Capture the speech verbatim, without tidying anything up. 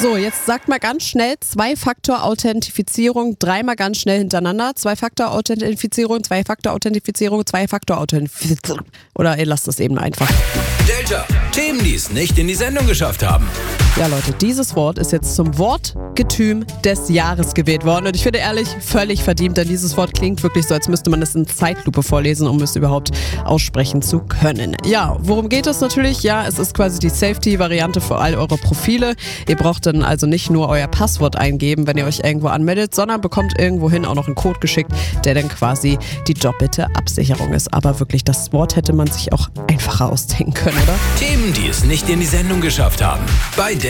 So, jetzt sagt mal ganz schnell Zwei-Faktor-Authentifizierung, dreimal ganz schnell hintereinander. Zwei-Faktor-Authentifizierung, Zwei-Faktor-Authentifizierung, Zwei-Faktor-Authentifizierung. Oder ihr lasst es eben einfach. Delta, Themen, die es nicht in die Sendung geschafft haben. Ja Leute, dieses Wort ist jetzt zum Wortgetüm des Jahres gewählt worden. Und ich finde ehrlich, völlig verdient, denn dieses Wort klingt wirklich so, als müsste man es in Zeitlupe vorlesen, um es überhaupt aussprechen zu können. Ja, worum geht es natürlich? Ja, es ist quasi die Safety-Variante für all eure Profile. Ihr braucht dann also nicht nur euer Passwort eingeben, wenn ihr euch irgendwo anmeldet, sondern bekommt irgendwohin auch noch einen Code geschickt, der dann quasi die doppelte Absicherung ist. Aber wirklich, das Wort hätte man sich auch einfacher ausdenken können, oder? Themen, die es nicht in die Sendung geschafft haben. Bei